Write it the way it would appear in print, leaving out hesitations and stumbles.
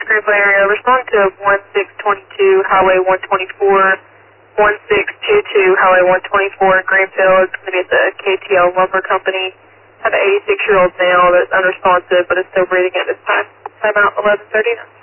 Greenville area. Respond to 1622 Highway 124, 1622 Highway 124 Greenville. It's going to be at the KTL Lumber Company. Have an 86-year-old male that's unresponsive but is still breathing at this time. Time out 11:30.